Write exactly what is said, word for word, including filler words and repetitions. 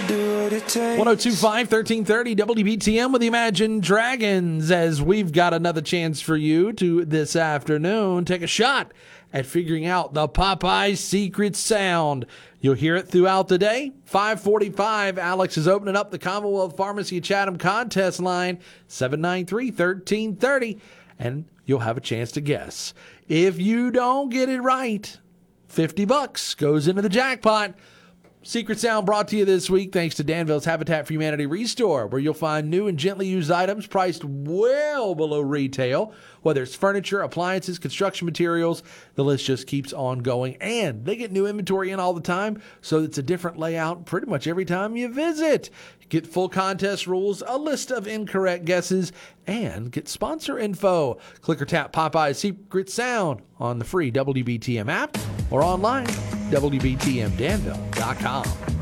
do what it takes. one oh two point five, thirteen thirty W B T M with the Imagine Dragons, as we've got another chance for you to this afternoon take a shot at figuring out the Popeye secret sound. You'll hear it throughout the day. five forty-five, Alex is opening up the Commonwealth Pharmacy Chatham contest line, seven nine three, one three three zero, and you'll have a chance to guess. If you don't get it right, fifty bucks goes into the jackpot. Secret Sound brought to you this week thanks to Danville's Habitat for Humanity Restore, where you'll find new and gently used items priced well below retail. Whether it's furniture, appliances, construction materials, the list just keeps on going. And they get new inventory in all the time, so it's a different layout pretty much every time you visit. Get full contest rules, a list of incorrect guesses, and get sponsor info. Click or tap Popeye's Secret Sound on the free W B T M app or online, W B T M Danville dot com.